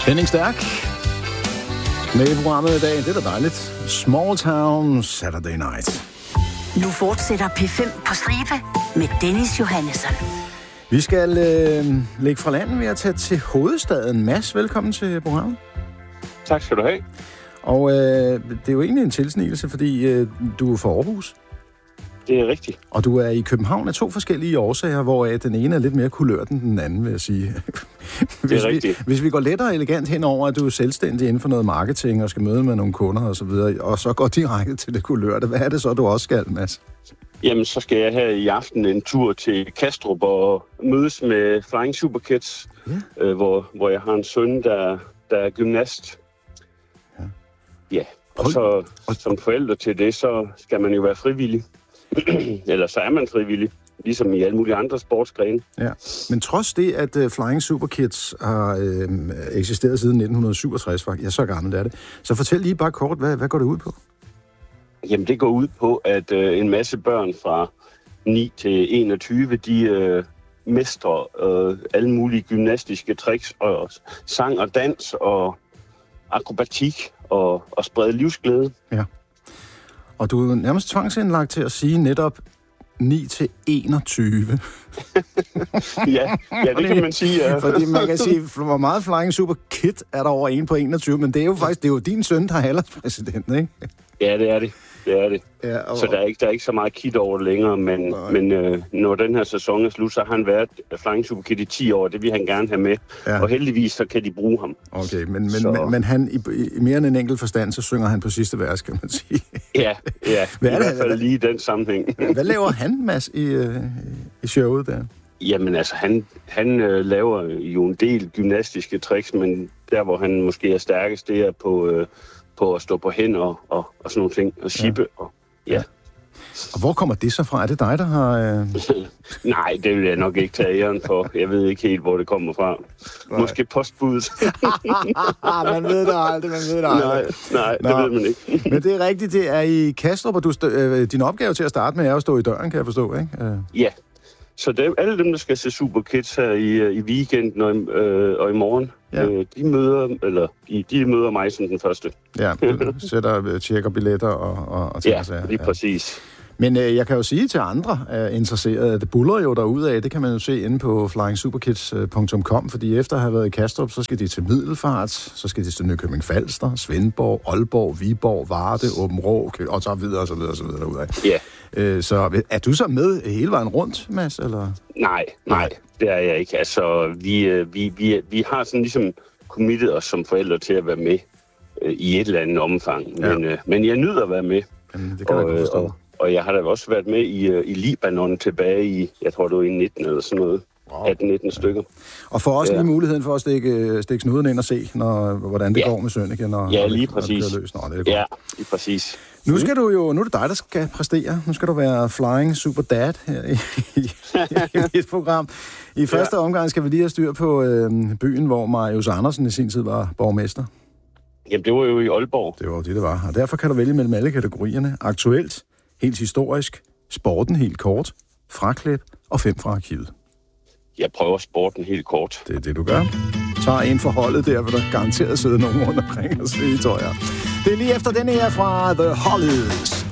Henning Stærk med i programmet i dag. Det er da dejligt. Small Town Saturday Night. Nu fortsætter P5 på stribe med Dennis Johannesson. Vi skal lægge fra landet ved at tage til hovedstaden. Mads, velkommen til programmet. Tak skal du have. Og det er jo egentlig en tilsnigelse, fordi du er fra Aarhus. Det er rigtigt. Og du er i København af 2 forskellige årsager, hvoraf den ene er lidt mere kulørt end den anden, vil jeg sige. Det er rigtigt. Hvis vi går lettere elegant henover, at du er selvstændig inden for noget marketing og skal møde med nogle kunder og så videre, og så går direkte til det kulørte, hvad er det så, du også skal, Mads? Jamen, så skal jeg her i aften en tur til Kastrup og mødes med Flying Superkids, hvor jeg har en søn, der er gymnast. Ja, og så som forældre til det, så skal man jo være frivillig. Eller så er man frivillig, ligesom i alle mulige andre sportsgrene. Ja. Men trods det, at Flying Superkids har eksisteret siden 1967, faktisk, ja, så gammelt er det, så fortæl lige bare kort, hvad går det ud på? Jamen, det går ud på, at en masse børn fra 9 til 21, de mestrer alle mulige gymnastiske tricks, og sang og dans og akrobatik og sprede livsglæde. Ja. Og du er nærmest tvangsindlagt til at sige netop 9 til 21. ja, det kan man sige. Ja. Fordi man kan sige, hvor meget Flying Super Kid er der over 1 på 21, men det er jo faktisk din søn, der er alderspræsident, ikke? Ja, det er det. Ja, så der er ikke så meget kid over det længere, men når den her sæson er slut, så har han været Flying Super Kid i 10 år. Det vil han gerne have med, og heldigvis så kan de bruge ham. Okay, men han i mere end en enkelt forstand, så synger han på sidste vers, kan man sige. Ja, hvad er det, i hvert fald lige i den sammenhæng. Hvad laver han, Mads, i showet der? Jamen altså, han laver jo en del gymnastiske tricks, men der, hvor han måske er stærkest, det er på at stå på hænder og sådan nogle ting, og shippe. Ja. Og hvor kommer det så fra? Er det dig, der har... Nej, det vil jeg nok ikke tage æren for. Jeg ved ikke helt, hvor det kommer fra. Nej. Måske postbuddet. Man ved det aldrig, Nej, det ved man ikke. Men det er rigtigt, det er i Kastrup, og din opgave til at starte med er at stå i døren, kan jeg forstå, ikke? Ja. Så alle dem, der skal se Superkids her i weekenden og i morgen, de møder mig som den første. Ja, tjekker billetter og ting. Ja, lige præcis. Men jeg kan jo sige til andre interesserede, at det buller jo derudad. Det kan man jo se inde på flyingsuperkids.com, fordi efter at have været i Kastrup, så skal de til Middelfart, så skal de til Nykøbing Falster, Svendborg, Aalborg, Viborg, Varde, Åbenrå, og så videre derudad. Ja. Så er du så med hele vejen rundt, Mads, eller? Nej, det er jeg ikke. Altså, vi har sådan ligesom committet os som forældre til at være med i et eller andet omfang. Men jeg nyder at være med. Jamen, det kan jeg godt forstå. Og jeg har da også været med i Libanon tilbage i, jeg tror det var i 19 eller sådan noget. Wow. 18-19 stykker. Og for os lige muligheden for at stikke snuden ind og se, hvordan det går med Sønneke, når lige præcis. Det løs. Ja, lige præcis. Nu er det dig, der skal præstere. Nu skal du være Flying Super Dad her i et program. I første omgang skal vi lige have styr på byen, hvor Marius Andersen i sin tid var borgmester. Jamen, det var jo i Aalborg. Det var det var. Og derfor kan du vælge mellem alle kategorierne. Aktuelt, helt historisk, sporten helt kort, fraklip og 5 fra arkivet. Jeg prøver sporten helt kort. Det er det, du gør. Tager en for holdet der, hvor der garanteret sidder nogen rundt omkring og se, tror jeg. Det er lige efter denne her fra The Hollies.